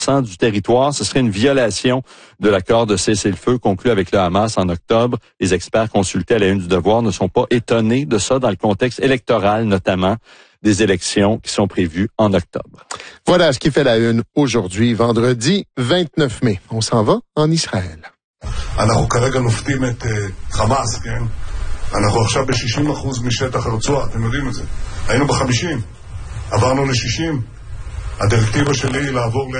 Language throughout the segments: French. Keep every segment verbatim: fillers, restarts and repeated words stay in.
du territoire. Ce serait une violation de l'accord de cessez-le-feu conclu avec le Hamas en octobre. Les experts consultés à la Une du Devoir ne sont pas étonnés de ça dans le contexte électoral, notamment des élections qui sont prévues en octobre. Voilà ce qui fait la Une aujourd'hui, vendredi vingt-neuf mai. On s'en va en Israël. אנחנו כרגע נופתים את חמאס, כן? אנחנו עכשיו ב-שישים אחוז משטח הרצועה, אתם יודעים את זה. היינו ב-חמישים, עברנו ל-שישים. הדירקטיבה שלי היא לעבור ל...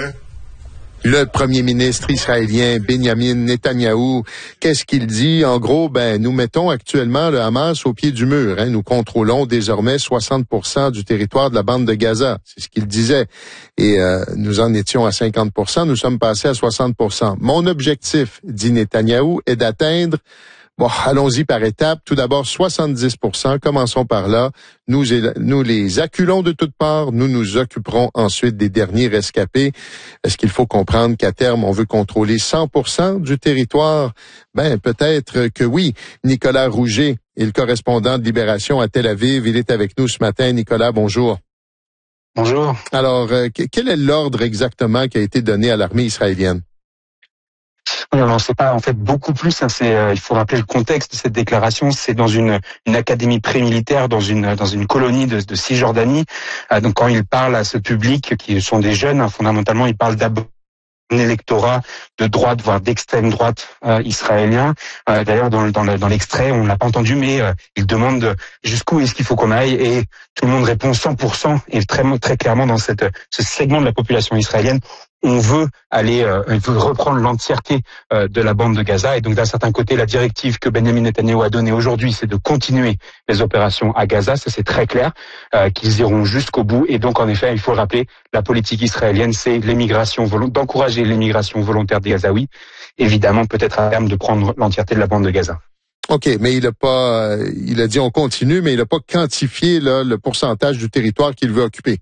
Le premier ministre israélien Benjamin Netanyahou, qu'est-ce qu'il dit? En gros, ben nous mettons actuellement le Hamas au pied du mur. Hein. Nous contrôlons désormais soixante pour cent du territoire de la bande de Gaza. C'est ce qu'il disait. Et euh, nous en étions à cinquante pour cent. Nous sommes passés à soixante pour cent. Mon objectif, dit Netanyahou, est d'atteindre... Bon, allons-y par étapes. Tout d'abord, soixante-dix pour cent. Commençons par là. Nous, nous les acculons de toutes parts. Nous nous occuperons ensuite des derniers rescapés. Est-ce qu'il faut comprendre qu'à terme, on veut contrôler cent pour cent du territoire? Ben, peut-être que oui. Nicolas Rouget est le correspondant de Libération à Tel Aviv. Il est avec nous ce matin. Nicolas, bonjour. Bonjour. Alors, euh, quel est l'ordre exactement qui a été donné à l'armée israélienne? Oui, on n'en sait pas en fait beaucoup plus. Hein, c'est, euh, il faut rappeler le contexte de cette déclaration. C'est dans une, une académie pré-militaire, dans une dans une colonie de, de Cisjordanie. Euh, donc quand il parle à ce public qui sont des jeunes, hein, fondamentalement, il parle d'abord un électorat de droite, voire d'extrême droite euh, israélien. Euh, d'ailleurs, dans, dans, le, dans l'extrait, on l'a pas entendu, mais euh, il demande jusqu'où est-ce qu'il faut qu'on aille, et tout le monde répond cent pour cent. Et très très clairement dans cette ce segment de la population israélienne, on veut aller, euh, on veut reprendre l'entièreté euh, de la bande de Gaza. Et donc, d'un certain côté, la directive que Benjamin Netanyahou a donnée aujourd'hui, c'est de continuer les opérations à Gaza. Ça, c'est très clair, euh, qu'ils iront jusqu'au bout. Et donc, en effet, il faut le rappeler, la politique israélienne, c'est l'émigration volontaire, d'encourager l'émigration volontaire des Gazaouis. Évidemment, peut-être à terme de prendre l'entièreté de la bande de Gaza. OK, mais il a pas, euh, il a dit on continue, mais il a pas quantifié là, le pourcentage du territoire qu'il veut occuper.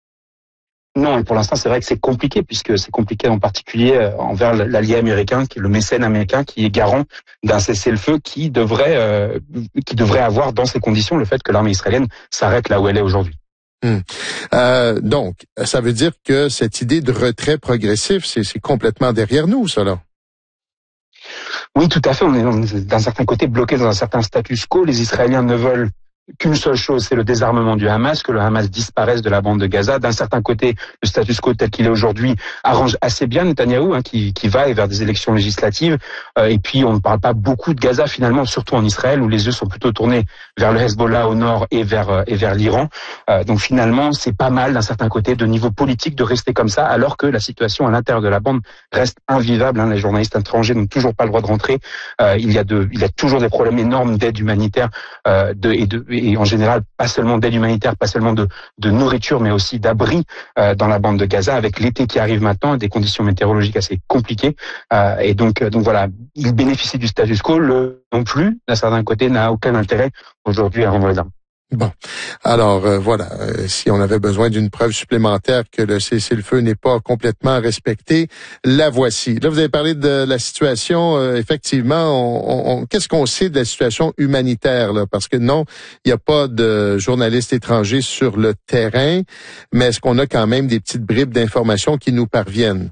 Non, et pour l'instant, c'est vrai que c'est compliqué, puisque c'est compliqué en particulier euh, envers l'allié américain, qui est le mécène américain, qui est garant d'un cessez-le-feu qui devrait, euh, qui devrait avoir dans ces conditions le fait que l'armée israélienne s'arrête là où elle est aujourd'hui. Hum. Euh, donc, ça veut dire que cette idée de retrait progressif, c'est, c'est complètement derrière nous, ça là. Oui, tout à fait. On est d'un certain côté bloqué dans un certain status quo. Les Israéliens ne veulent qu'une seule chose, c'est le désarmement du Hamas, que le Hamas disparaisse de la bande de Gaza. D'un certain côté, le status quo tel qu'il est aujourd'hui arrange assez bien Netanyahou, hein, qui, qui va vers des élections législatives. Euh, et puis, on ne parle pas beaucoup de Gaza, finalement, surtout en Israël, où les yeux sont plutôt tournés vers le Hezbollah au nord et vers, euh, et vers l'Iran. Euh, donc, finalement, c'est pas mal, d'un certain côté, de niveau politique, de rester comme ça, alors que la situation à l'intérieur de la bande reste invivable. Hein. Les journalistes étrangers n'ont toujours pas le droit de rentrer. Euh, il y a de, il y a toujours des problèmes énormes d'aide humanitaire euh, de, et de et en général pas seulement d'aide humanitaire, pas seulement de, de nourriture, mais aussi d'abri euh, dans la bande de Gaza, avec l'été qui arrive maintenant et des conditions météorologiques assez compliquées. Euh, et donc, donc voilà, il bénéficie du status quo. Le non plus, d'un certain côté, n'a aucun intérêt aujourd'hui à rendre les armes. Bon, alors euh, voilà, euh, si on avait besoin d'une preuve supplémentaire que le cessez-le-feu n'est pas complètement respecté, la voici. Là, vous avez parlé de la situation, euh, effectivement, on, on, qu'est-ce qu'on sait de la situation humanitaire, là? Parce que non, il n'y a pas de journalistes étrangers sur le terrain, mais est-ce qu'on a quand même des petites bribes d'informations qui nous parviennent?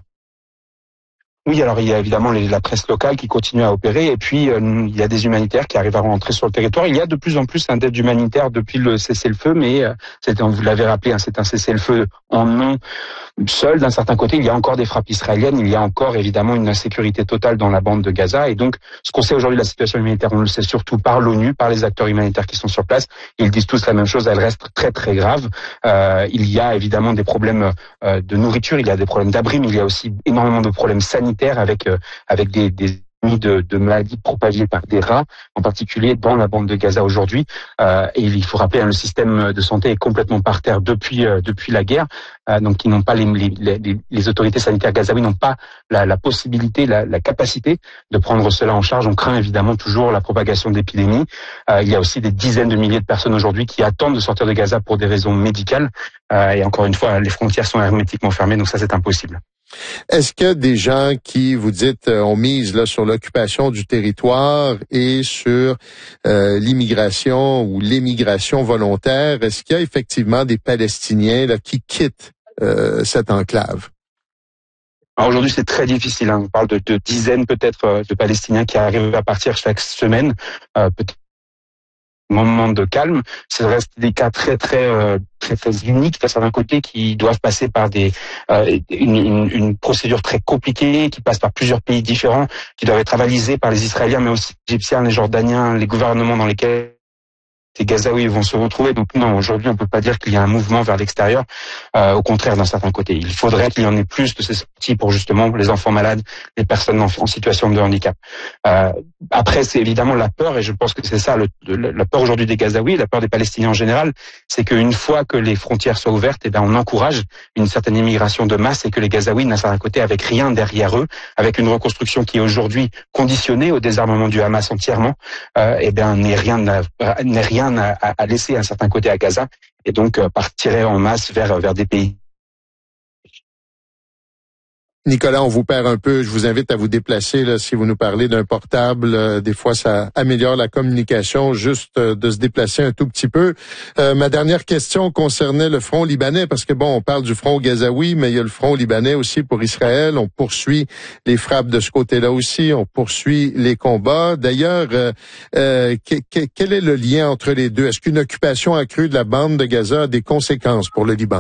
Oui, alors il y a évidemment les, la presse locale qui continue à opérer, et puis euh, il y a des humanitaires qui arrivent à rentrer sur le territoire. Il y a de plus en plus un d'aide humanitaire depuis le cessez-le-feu, mais euh, c'est, vous l'avez rappelé, hein, c'est un cessez-le-feu en nom seul. D'un certain côté, il y a encore des frappes israéliennes, il y a encore évidemment une insécurité totale dans la bande de Gaza, et donc ce qu'on sait aujourd'hui de la situation humanitaire, on le sait surtout par l'ONU, par les acteurs humanitaires qui sont sur place. Ils disent tous la même chose, elle reste très très grave. Euh, il y a évidemment des problèmes euh, de nourriture, il y a des problèmes d'abri, mais il y a aussi énormément de problèmes sanitaires avec euh, avec des, des de, de maladies propagées par des rats, en particulier dans la bande de Gaza aujourd'hui. Euh, et il faut rappeler, hein, le système de santé est complètement par terre depuis euh, depuis la guerre. Euh, donc, ils n'ont pas les, les, les, les autorités sanitaires gazaouis n'ont pas la, la possibilité, la, la capacité de prendre cela en charge. On craint évidemment toujours la propagation d'épidémies. Euh, il y a aussi des dizaines de milliers de personnes aujourd'hui qui attendent de sortir de Gaza pour des raisons médicales. Euh, et encore une fois, les frontières sont hermétiquement fermées, donc ça c'est impossible. Est-ce que des gens qui, vous dites, ont mise là sur l'occupation du territoire et sur euh, l'immigration ou l'émigration volontaire, est-ce qu'il y a effectivement des Palestiniens là qui quittent euh, cette enclave? Alors aujourd'hui, c'est très difficile. Hein. On parle de, de dizaines peut-être de Palestiniens qui arrivent à partir chaque semaine. Euh, peut-être moment de calme. Ça reste des cas très très euh, très très uniques d'un certain côté qui doivent passer par des euh, une, une, une procédure très compliquée qui passe par plusieurs pays différents, qui doivent être avalisés par les Israéliens, mais aussi les Égyptiens, les Jordaniens, les gouvernements dans lesquels les Gazaouis vont se retrouver. Donc non, aujourd'hui, on peut pas dire qu'il y a un mouvement vers l'extérieur. Euh, au contraire, d'un certain côté, il faudrait qu'il y en ait plus de ces sorties pour justement les enfants malades, les personnes en, en situation de handicap. Euh, après, c'est évidemment la peur, et je pense que c'est ça, le, le, la peur aujourd'hui des Gazaouis, la peur des Palestiniens en général, c'est qu'une fois que les frontières soient ouvertes, eh ben on encourage une certaine immigration de masse et que les Gazaouis, d'un certain côté, avec rien derrière eux, avec une reconstruction qui est aujourd'hui conditionnée au désarmement du Hamas entièrement, euh, eh ben n'ait rien, n'ait rien À, à laisser un certain côté à Gaza et donc euh, partirait en masse vers vers des pays. Nicolas, on vous perd un peu. Je vous invite à vous déplacer là, si vous nous parlez d'un portable. Euh, des fois, ça améliore la communication, juste euh, de se déplacer un tout petit peu. Euh, ma dernière question concernait le front libanais, parce que bon, on parle du front gazaoui, mais il y a le front libanais aussi pour Israël. On poursuit les frappes de ce côté-là aussi. On poursuit les combats. D'ailleurs, euh, euh, que, que, quel est le lien entre les deux? Est-ce qu'une occupation accrue de la bande de Gaza a des conséquences pour le Liban?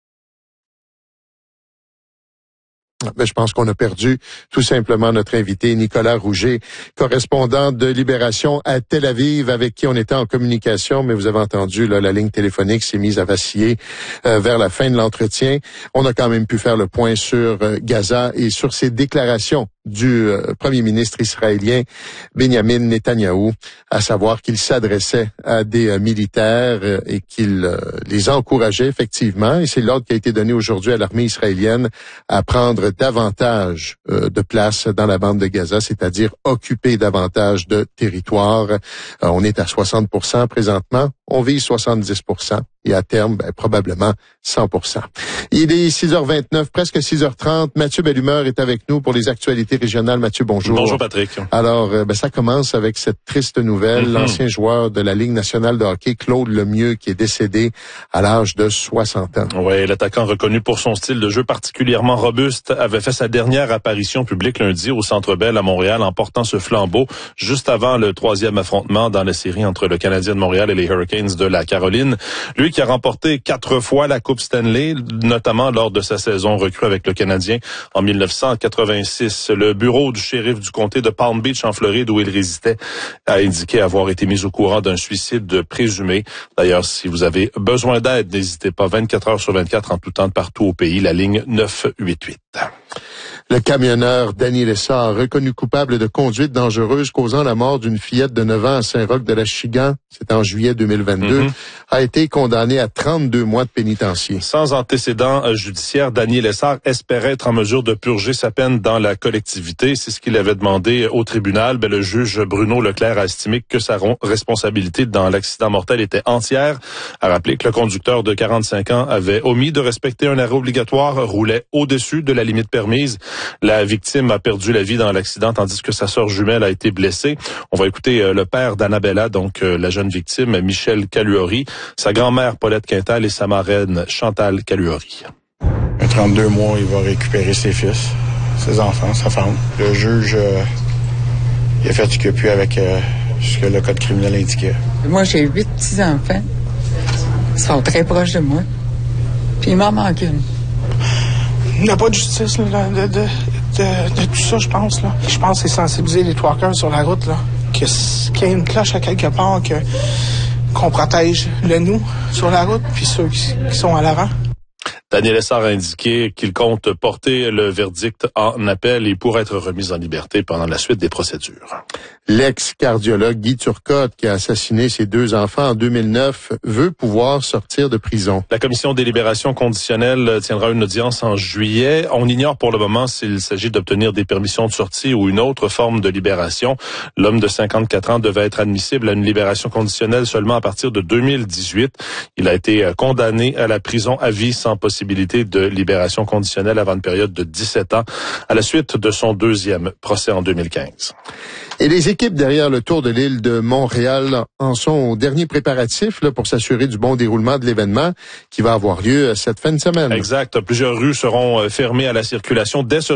Ben, je pense qu'on a perdu tout simplement notre invité, Nicolas Rouget, correspondant de Libération à Tel Aviv, avec qui on était en communication, mais vous avez entendu, là, la ligne téléphonique s'est mise à vaciller euh, vers la fin de l'entretien. On a quand même pu faire le point sur euh, Gaza et sur ces déclarations du euh, premier ministre israélien Benjamin Netanyahou, à savoir qu'il s'adressait à des euh, militaires euh, et qu'il euh, les encourageait effectivement. Et c'est l'ordre qui a été donné aujourd'hui à l'armée israélienne à prendre davantage euh, de place dans la bande de Gaza, c'est-à-dire occuper davantage de territoire. Euh, on est à soixante pour cent présentement. On vise soixante-dix pour cent et à terme, ben, probablement cent pour cent. Il est six heures vingt-neuf, presque six heures trente. Mathieu Bellumeur est avec nous pour les actualités régionales. Mathieu, bonjour. Bonjour Patrick. Alors, ben, ça commence avec cette triste nouvelle. Mm-hmm. L'ancien joueur de la Ligue nationale de hockey, Claude Lemieux, qui est décédé à l'âge de soixante ans. Oui, l'attaquant reconnu pour son style de jeu particulièrement robuste avait fait sa dernière apparition publique lundi au Centre Bell à Montréal en portant ce flambeau juste avant le troisième affrontement dans la série entre le Canadien de Montréal et les Hurricanes de la Caroline. Lui qui a remporté quatre fois la Coupe Stanley, notamment lors de sa saison recrue avec le Canadien en mille neuf cent quatre-vingt-six. Le bureau du shérif du comté de Palm Beach en Floride où il résidait a indiqué avoir été mis au courant d'un suicide présumé. D'ailleurs, si vous avez besoin d'aide, n'hésitez pas vingt-quatre heures sur vingt-quatre en tout temps partout au pays, la ligne neuf cent quatre-vingt-huit. Le camionneur Danny Lessard, reconnu coupable de conduite dangereuse causant la mort d'une fillette de neuf ans à Saint-Roch-de-l'Achigan, c'était en juillet deux mille vingt-deux, mm-hmm. a été condamné à trente-deux mois de pénitencier. Sans antécédent judiciaire, Danny Lessard espérait être en mesure de purger sa peine dans la collectivité. C'est ce qu'il avait demandé au tribunal. Ben, le juge Bruno Leclerc a estimé que sa responsabilité dans l'accident mortel était entière. A rappelé que le conducteur de quarante-cinq ans avait omis de respecter un arrêt obligatoire, roulait au-dessus de la limite permise. La victime a perdu la vie dans l'accident, tandis que sa sœur jumelle a été blessée. On va écouter euh, le père d'Annabella, donc euh, la jeune victime, Michel Caluori, sa grand-mère Paulette Quintal et sa marraine Chantal Caluori. À trente-deux mois, il va récupérer ses fils, ses enfants, sa femme. Le juge, euh, il a fait ce qu'il a pu avec euh, ce que le code criminel indiquait. Moi, j'ai huit petits-enfants. Ils sont très proches de moi. Puis il m'en manque une. Il n'y a pas de justice là, de, de, de, de tout ça, je pense. Là. Je pense que c'est sensibiliser les trois cœurs sur la route. Là. Que, qu'il y ait une cloche à quelque part, que, qu'on protège le nous sur la route, puis ceux qui, qui sont à l'avant. Daniel Lessard a indiqué qu'il compte porter le verdict en appel et pourrait être remis en liberté pendant la suite des procédures. L'ex-cardiologue Guy Turcotte, qui a assassiné ses deux enfants en deux mille neuf, veut pouvoir sortir de prison. La commission des libérations conditionnelles tiendra une audience en juillet. On ignore pour le moment s'il s'agit d'obtenir des permissions de sortie ou une autre forme de libération. L'homme de cinquante-quatre ans devait être admissible à une libération conditionnelle seulement à partir de deux mille dix-huit. Il a été condamné à la prison à vie sans possibilité de libération conditionnelle avant une période de dix-sept ans à la suite de son deuxième procès en deux mille quinze. Et les équipes derrière le Tour de l'île de Montréal en sont au dernier préparatif là, pour s'assurer du bon déroulement de l'événement qui va avoir lieu cette fin de semaine. Exact. Plusieurs rues seront fermées à la circulation dès ce